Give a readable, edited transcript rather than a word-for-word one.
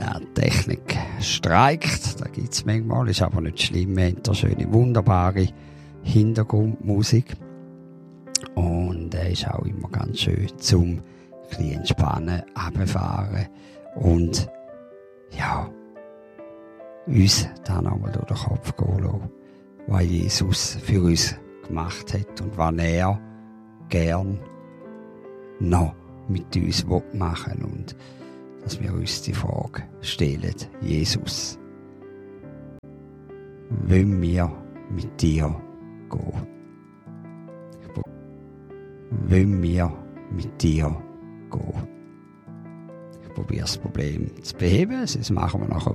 Ja, die Technik streikt, da gibt es manchmal, ist aber nicht schlimm. Wir haben da schöne, wunderbare Hintergrundmusik. Und ist auch immer ganz schön zum ein bisschen entspannen, runterfahren und ja, uns dann einmal durch den Kopf gehen lassen, was Jesus für uns gemacht hat und was er gern noch mit uns machen will. Und dass wir uns die Frage stellen, Jesus, wollen wir mit dir gehen? Wollen wir mit dir gehen? Ich probiere das Problem zu beheben, das machen wir nachher